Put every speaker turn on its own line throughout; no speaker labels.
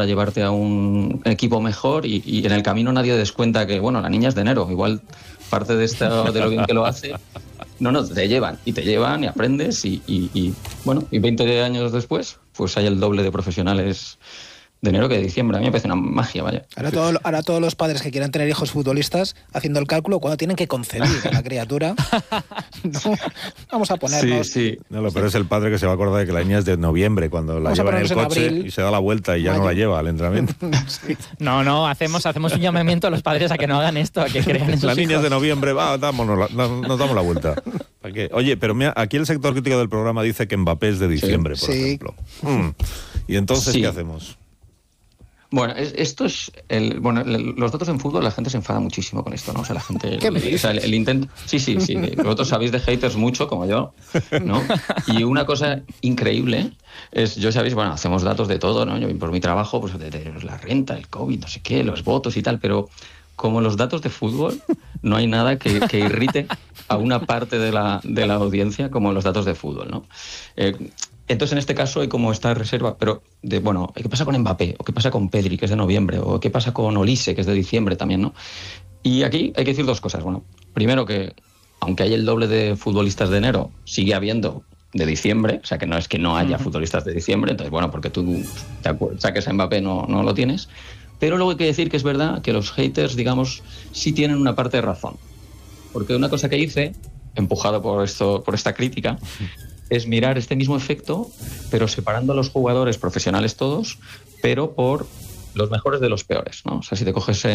para llevarte a un equipo mejor y en el camino nadie descuenta que, bueno, la niña es de enero, igual parte de lo bien que lo hace. No, te llevan y aprendes y 20 años después, pues hay el doble de profesionales de enero que de diciembre. A mí me parece una magia, vaya.
Ahora todos los padres que quieran tener hijos futbolistas, haciendo el cálculo, cuando tienen que concebir a la criatura, no, vamos a ponernos...
Sí.
No, pero es el padre que se va a acordar de que la niña es de noviembre, cuando la lleva en el coche y se da la vuelta y ya no la lleva al entrenamiento.
Sí. No, hacemos un llamamiento a los padres a que no hagan esto, a que crean en sus
La niña
hijos.
es de noviembre, nos damos la vuelta. Oye, pero mira, aquí el sector crítico del programa dice que Mbappé es de diciembre, por ejemplo. ¿Y entonces qué hacemos?
Bueno, esto es los datos en fútbol, la gente se enfada muchísimo con esto, ¿no? O sea, la gente...
¿Qué me dices?
O sea, el intento... Sí. Vosotros sabéis de haters mucho, como yo, ¿no? Y una cosa increíble es, yo sabéis, hacemos datos de todo, ¿no? Yo por mi trabajo, pues de la renta, el COVID, no sé qué, los votos y tal, pero como los datos de fútbol, no hay nada que irrite a una parte de la audiencia como los datos de fútbol, ¿no? Entonces, en este caso hay como esta reserva, pero ¿qué pasa con Mbappé? ¿O qué pasa con Pedri, que es de noviembre? ¿O qué pasa con Olise, que es de diciembre también, ¿no? Y aquí hay que decir dos cosas. Bueno, primero que, aunque hay el doble de futbolistas de enero, sigue habiendo de diciembre, o sea, que no es que no haya futbolistas de diciembre, entonces, porque tú saques a Mbappé no lo tienes. Pero luego hay que decir que es verdad que los haters, digamos, sí tienen una parte de razón. Porque una cosa que hice, empujado por esta crítica, es mirar este mismo efecto, pero separando a los jugadores profesionales todos, pero por los mejores de los peores, ¿no? O sea, si te coges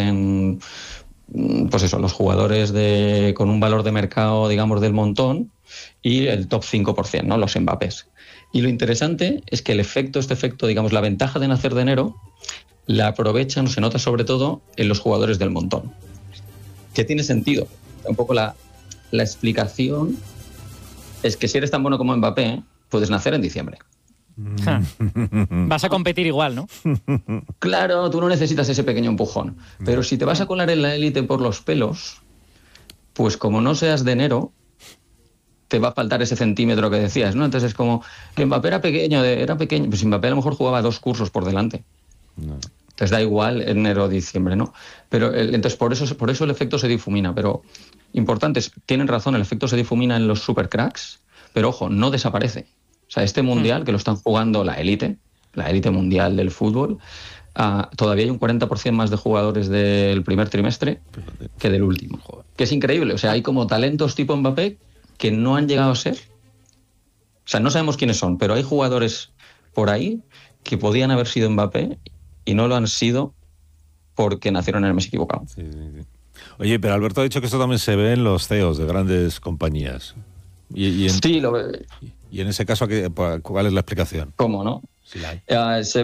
los jugadores con un valor de mercado, digamos, del montón, y el top 5%, ¿no? Los Mbappés. Y lo interesante es que este efecto, digamos, la ventaja de nacer de enero, la aprovechan, se nota sobre todo en los jugadores del montón. Que tiene sentido. Un poco la explicación es que si eres tan bueno como Mbappé, puedes nacer en diciembre.
Vas a competir igual, ¿no?
Claro, tú no necesitas ese pequeño empujón. Pero si te vas a colar en la élite por los pelos, pues como no seas de enero, te va a faltar ese centímetro que decías, ¿no? Entonces es como que Mbappé era pequeño, pues Mbappé a lo mejor jugaba 2 cursos por delante. No. Entonces da igual enero o diciembre, ¿no? Pero entonces por eso el efecto se difumina. Pero importantes, tienen razón, el efecto se difumina en los supercracks, pero ojo, no desaparece. O sea, este mundial que lo están jugando la élite mundial del fútbol, todavía hay un 40% más de jugadores del primer trimestre que del último. Que es increíble. O sea, hay como talentos tipo Mbappé que no han llegado a ser. O sea, no sabemos quiénes son, pero hay jugadores por ahí que podían haber sido Mbappé y no lo han sido porque nacieron en el mes equivocado.
Sí. Oye, pero Alberto ha dicho que esto también se ve en los CEOs de grandes compañías.
Sí, lo ve.
Y en ese caso, ¿cuál es la explicación?
¿Cómo no?
Sí la hay.
Se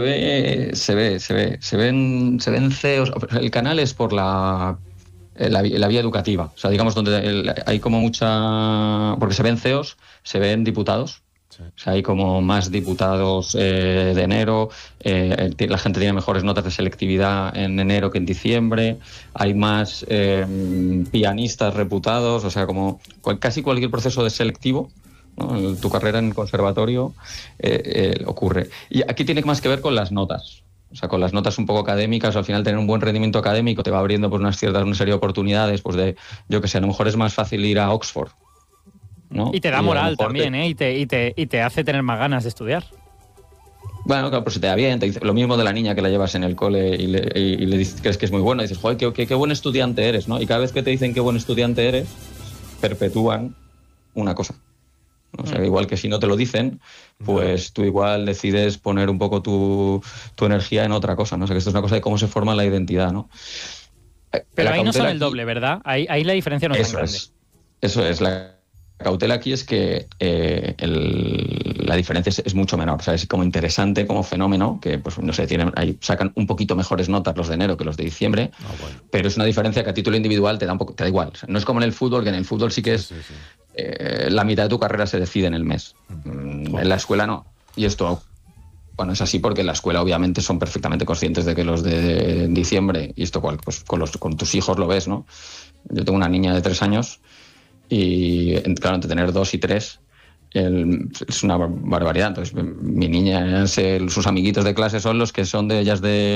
ven CEOs. El canal es por la vía educativa. O sea, digamos, donde hay como mucha... Porque se ven CEOs, se ven diputados. Sí. O sea, hay como más diputados de enero, la gente tiene mejores notas de selectividad en enero que en diciembre, hay más pianistas reputados, o sea, como casi cualquier proceso de selectivo, ¿no? Tu carrera en el conservatorio ocurre. Y aquí tiene más que ver con las notas. O sea, con las notas un poco académicas, al final tener un buen rendimiento académico te va abriendo pues una serie de oportunidades, pues yo que sé, a lo mejor es más fácil ir a Oxford, ¿no?
Y te da moral también, y te hace tener más ganas de estudiar.
Bueno, claro, pues se te da bien, te dice lo mismo de la niña que la llevas en el cole y le dices que es muy buena, y dices, joder, qué buen estudiante eres, ¿no? Y cada vez que te dicen qué buen estudiante eres, perpetúan una cosa. O sea, igual que si no te lo dicen, pues tú igual decides poner un poco tu energía en otra cosa, ¿no? O sea, que esto es una cosa de cómo se forma la identidad, ¿no?
Pero ahí no son el doble, ¿verdad? Ahí la diferencia no es tan grande.
Eso es. La cautela aquí es que la diferencia es mucho menor. O sea, es como interesante, como fenómeno, que pues no sé, sacan un poquito mejores notas los de enero que los de diciembre, bueno. Pero es una diferencia que a título individual te da igual. O sea, no es como en el fútbol, que en el fútbol sí que es la mitad de tu carrera se decide en el mes. En la escuela no. Y esto, bueno, es así porque en la escuela obviamente son perfectamente conscientes de que los de diciembre, y esto pues con tus hijos lo ves, ¿no? Yo tengo una niña de 3 años y claro, entre tener 2 y 3 es una barbaridad. Entonces mi niña, sus amiguitos de clase son los que son de ellas de